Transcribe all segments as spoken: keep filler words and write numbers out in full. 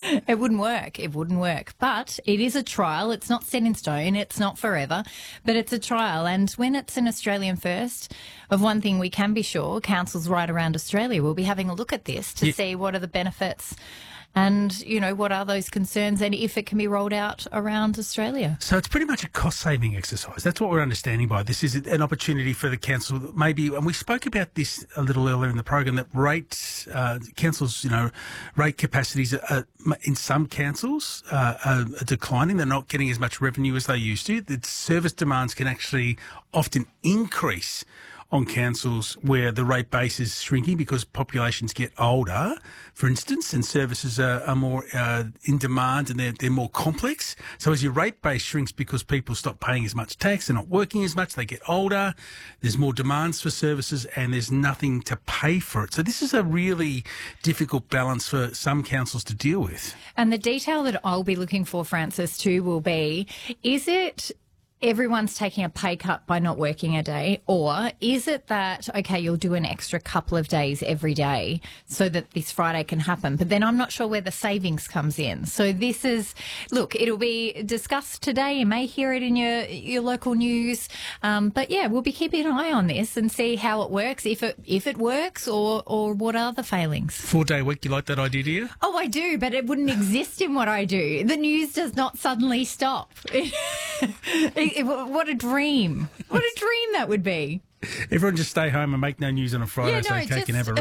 It wouldn't work. It wouldn't work. But it is a trial. It's not set in stone. It's not forever, but it's a trial. And when it's an Australian first, of one thing we can be sure, councils right around Australia will be having a look at this to Yeah. see what are the benefits and, you know, what are those concerns and if it can be rolled out around Australia. So it's pretty much a cost-saving exercise. That's what we're understanding by this. Is an opportunity for the council, maybe, and we spoke about this a little earlier in the program, that rate, uh, councils, you know, rate capacities are, are, in some councils uh, are, are declining. They're not getting as much revenue as they used to. The service demands can actually often increase on councils where the rate base is shrinking because populations get older, for instance, and services are, are more uh, in demand and they're, they're more complex. So as your rate base shrinks because people stop paying as much tax, they're not working as much, they get older, there's more demands for services and there's nothing to pay for it. So this is a really difficult balance for some councils to deal with. And the detail that I'll be looking for, Francis, too, will be, is it everyone's taking a pay cut by not working a day, or is it that, okay, you'll do an extra couple of days every day so that this Friday can happen? But then I'm not sure where the savings comes in. So this is, look, it'll be discussed today. You may hear it in your, your local news. Um, but yeah, we'll be keeping an eye on this and see how it works, if it, if it works, or, or what are the failings. Four-day week, you like that idea, do you? Oh, I do, but it wouldn't exist in what I do. The news does not suddenly stop. It- what a dream. What a dream that would be. Everyone just stay home and make no news on a Friday Yeah, so no, they can just- have a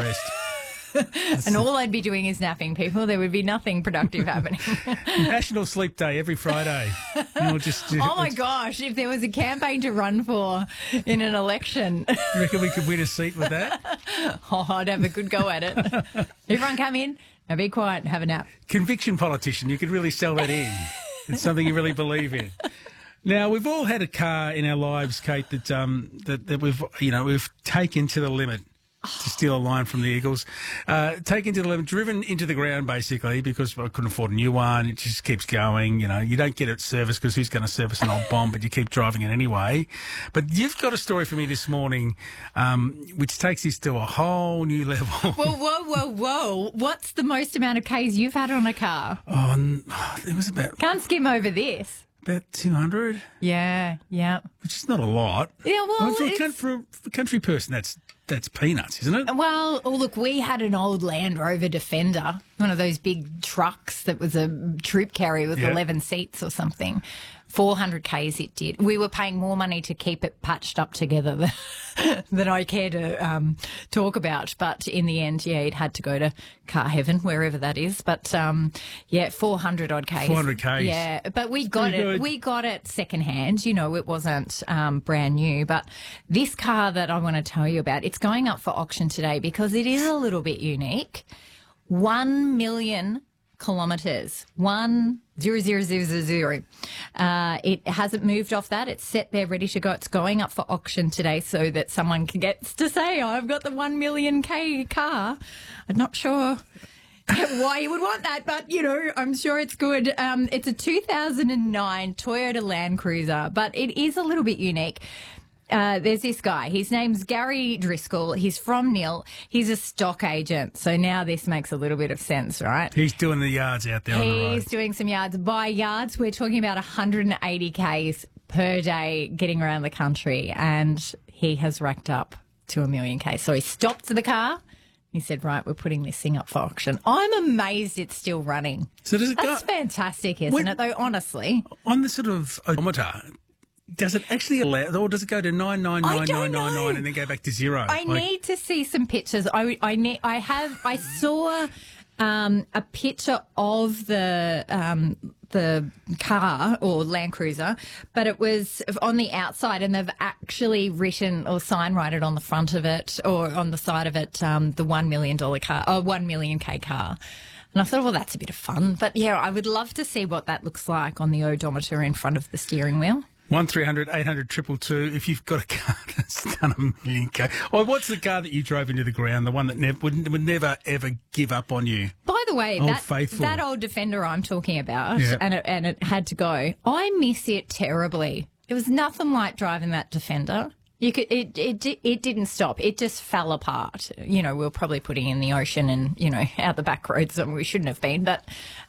rest. And all I'd be doing is napping people. There would be nothing productive happening. National Sleep Day every Friday. And we'll just, Oh, my gosh. If there was a campaign to run for in an election, You reckon we could win a seat with that? oh, I'd have a good go at it. Everyone come in, now be quiet and have a nap. Conviction politician, you could really sell that in. It's something you really believe in. Now, we've all had a car in our lives, Kate, that um that, that we've you know we've taken to the limit. To steal a line from the Eagles, uh, taken to the limit, driven into the ground basically because I couldn't afford a new one. It just keeps going. You know, you don't get it serviced because who's going to service an old bomb? But you keep driving it anyway. But you've got a story for me this morning, um, which takes this to a whole new level. Whoa, whoa, whoa, whoa. What's the most amount of Ks you've had on a car? Oh, n- it was about Can't skim over this. about two hundred, Yeah, yeah. which is not a lot. Yeah, well, for, a, it's- coun- for, a, for a country person, that's that's peanuts, isn't it? Well, oh, look, we had an old Land Rover Defender, one of those big trucks that was a troop carrier with Yeah. eleven seats or something. four hundred Ks it did. We were paying more money to keep it patched up together than, than I care to um, talk about. But in the end, yeah, it had to go to car heaven, wherever that is. But um, yeah, four hundred odd Ks. four hundred Ks. Yeah, but we got pretty it. good. We got it secondhand. You know, it wasn't um, brand new. But this car that I want to tell you about, it's going up for auction today because it is a little bit unique. One million kilometres. One zero zero zero zero zero. Uh, it hasn't moved off that. It's set there, ready to go. It's going up for auction today so that someone can get to say, I've got the one million K car. I'm not sure why you would want that, but, you know, I'm sure it's good. Um, it's a two thousand nine Toyota Land Cruiser, but it is a little bit unique. Uh, there's this guy. His name's Gary Driscoll. He's from Nil. He's a stock agent. So now this makes a little bit of sense, right? He's doing the yards out there on the road. He's doing some yards. By yards, we're talking about one hundred eighty Ks per day getting around the country. And he has racked up to a million Ks. So he stopped the car. He said, right, we're putting this thing up for auction. I'm amazed it's still running. So does it go That's fantastic, isn't When- it, though, honestly? on the sort of odometer? Does it actually allow, or does it go to nine nine I nine don't nine nine know. nine and then go back to zero? I Like- need to see some pictures. I I need. I have. I saw um, a picture of the um, the car or Land Cruiser, but it was on the outside, and they've actually written or sign written on the front of it or on the side of it um, the one million dollar car, or one million K car. And I thought, well, that's a bit of fun. But yeah, I would love to see what that looks like on the odometer in front of the steering wheel. One three hundred eight hundred two two two. If you've got a car that's done a million K. Or what's the car that you drove into the ground? The one that nev- would, would never ever give up on you? By the way, Old that, Faithful. that old Defender I'm talking about, Yeah. and, it, and it had to go, I miss it terribly. It was nothing like driving that Defender. You could, it, it, di- it didn't stop. It just fell apart. You know, we were probably putting it in the ocean and, you know, out the back roads and we shouldn't have been, but